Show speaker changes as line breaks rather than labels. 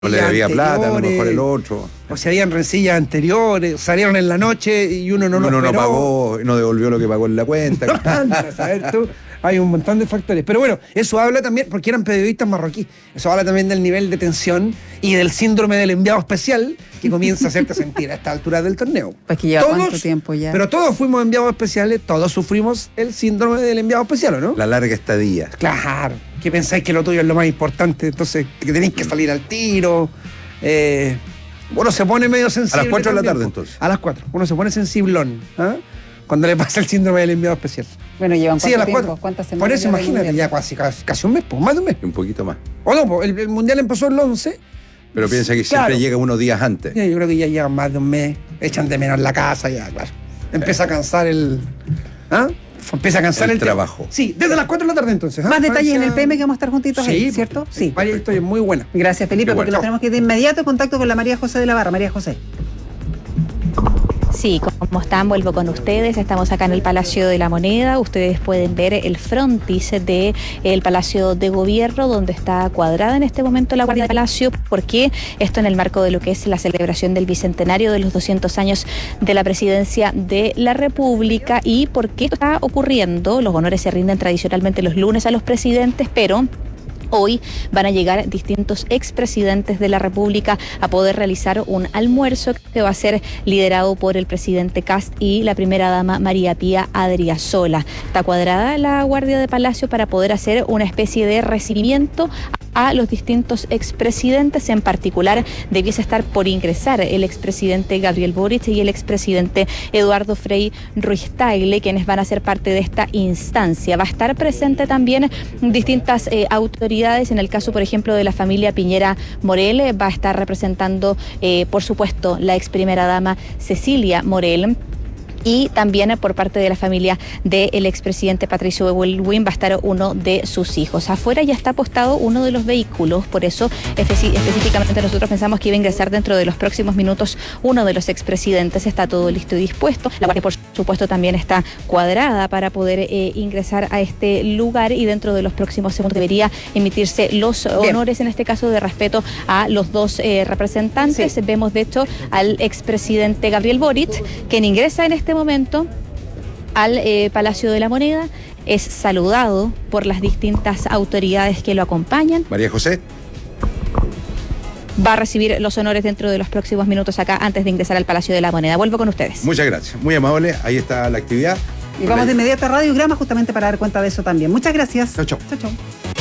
No le debía plata, a lo mejor el otro.
O si habían rencillas anteriores, salieron en la noche y uno no lo esperó.
No pagó, no devolvió lo que pagó en la cuenta.
A saber tú, hay un montón de factores. Pero bueno, eso habla también, porque eran periodistas marroquíes, eso habla también del nivel de tensión y del síndrome del enviado especial que comienza a hacerte sentir a esta altura del torneo.
Pues que lleva cuánto tiempo ya.
Pero todos fuimos enviados especiales, todos sufrimos el síndrome del enviado especial, ¿o no?
La larga estadía.
Claro, que pensáis que lo tuyo es lo más importante, entonces que tenéis que salir al tiro. Uno se pone medio sensible.
A las 4 de la tarde,
también,
entonces.
A las 4. Uno se pone sensiblón, ¿ah? Cuando le pasa el síndrome del enviado especial.
Bueno, llevan
sí, a las 4.
¿Cuántas semanas?
Por eso imagínate, ya casi un mes, pues, más de un mes.
Un poquito más.
O no, pues, el Mundial empezó el 11.
Pero piensa que siempre llega unos días antes.
Yo creo que ya llevan más de un mes, echan de menos la casa, ya, claro. Empieza a cansar el... ¿Ah? Empieza a cansar el
trabajo.
Sí, desde las 4 de la tarde entonces.
Más detalles en el PM que vamos a estar juntitos ahí, ¿cierto?
Sí. Varias historias muy buenas.
Gracias, Felipe, porque nos tenemos que ir de inmediato en contacto con la María José de la Barra. María José.
Sí, ¿cómo están? Vuelvo con ustedes. Estamos acá en el Palacio de la Moneda. Ustedes pueden ver el frontis del Palacio de Gobierno, donde está cuadrada en este momento la Guardia del Palacio. ¿Por qué? Esto en el marco de lo que es la celebración del bicentenario de los 200 años de la presidencia de la República. ¿Y por qué esto está ocurriendo? Los honores se rinden tradicionalmente los lunes a los presidentes, pero hoy van a llegar distintos expresidentes de la República a poder realizar un almuerzo que va a ser liderado por el presidente Kast y la primera dama María Pía Adriasola. Está cuadrada la Guardia de Palacio para poder hacer una especie de recibimiento a los distintos expresidentes. En particular debiese estar por ingresar el expresidente Gabriel Boric y el expresidente Eduardo Frei Ruiz-Tagle, quienes van a ser parte de esta instancia. Va a estar presente también distintas autoridades. En el caso, por ejemplo, de la familia Piñera Morel, va a estar representando, por supuesto, la ex primera dama Cecilia Morel. Y también por parte de la familia del expresidente Patricio Aylwin va a estar uno de sus hijos. Afuera ya está apostado uno de los vehículos, por eso específicamente nosotros pensamos que iba a ingresar dentro de los próximos minutos uno de los expresidentes. Está todo listo y dispuesto. La guardia, por supuesto, también está cuadrada para poder ingresar a este lugar, y dentro de los próximos segundos debería emitirse los honores, en este caso de respeto a los dos representantes. Sí. Vemos, de hecho, al expresidente Gabriel Boric, quien ingresa en este momento al Palacio de la Moneda. Es saludado por las distintas autoridades que lo acompañan.
María José.
Va a recibir los honores dentro de los próximos minutos acá, antes de ingresar al Palacio de la Moneda. Vuelvo con ustedes.
Muchas gracias, muy amable. Ahí está la actividad.
Y vamos de inmediato a Radio Grama justamente para dar cuenta de eso también. Muchas gracias.
Chau, chau.
Chau, chau.